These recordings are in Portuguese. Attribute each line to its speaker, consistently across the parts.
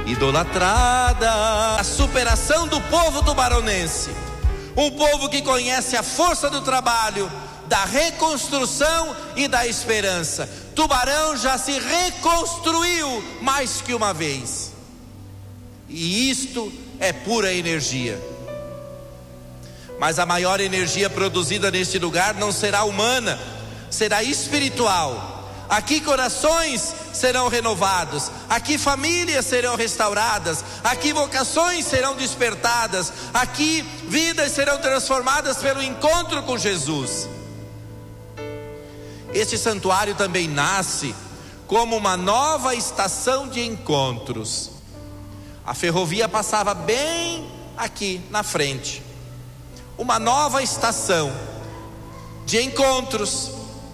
Speaker 1: idolatrada. A superação do povo tubaronense, um povo que conhece a força do trabalho, da reconstrução e da esperança. Tubarão já se reconstruiu mais que uma vez, e isto é pura energia. Mas a maior energia produzida neste lugar não será humana, será espiritual. Aqui corações serão renovados, aqui famílias serão restauradas, aqui vocações serão despertadas, aqui vidas serão transformadas pelo encontro com Jesus. Este santuário também nasce como uma nova estação de encontros. A ferrovia passava bem aqui na frente, uma nova estação de encontros,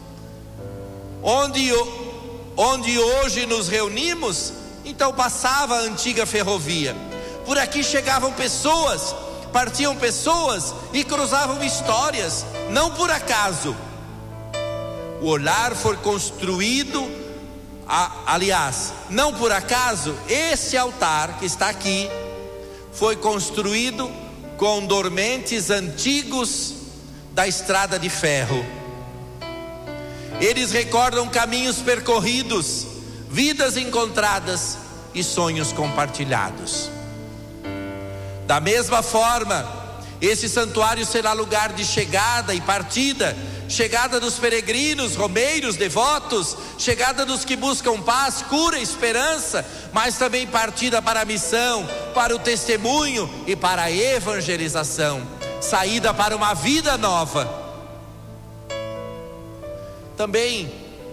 Speaker 1: onde hoje nos reunimos. Então passava a antiga ferrovia, por aqui chegavam pessoas, partiam pessoas e cruzavam histórias, não por acaso. O olhar foi construído, aliás, não por acaso, esse altar que está aqui foi construído com dormentes antigos da estrada de ferro. Eles recordam caminhos percorridos, vidas encontradas e sonhos compartilhados. Da mesma forma, esse santuário será lugar de chegada e partida, chegada dos peregrinos, romeiros, devotos, chegada dos que buscam paz, cura, esperança, mas também partida para a missão, para o testemunho e para a evangelização, saída para uma vida nova. Também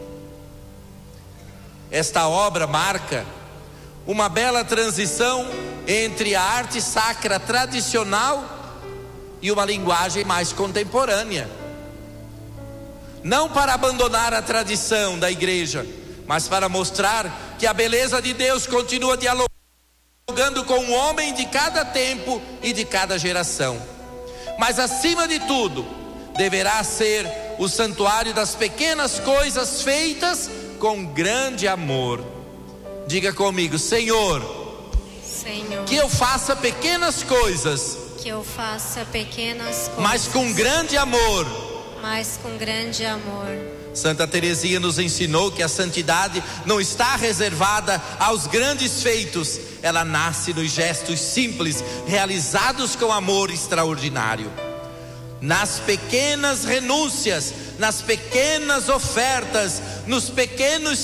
Speaker 1: esta obra marca uma bela transição entre a arte sacra tradicional e uma linguagem mais contemporânea. Não para abandonar a tradição da igreja, mas para mostrar que a beleza de Deus continua dialogando com o homem de cada tempo e de cada geração. Mas acima de tudo, deverá ser o santuário das pequenas coisas feitas com grande amor. Diga comigo: Senhor, que eu faça pequenas coisas, mas com grande amor. Santa Teresinha nos ensinou que a santidade não está reservada aos grandes feitos, ela nasce nos gestos simples, realizados com amor extraordinário. Nas pequenas renúncias, nas pequenas ofertas, nos pequenos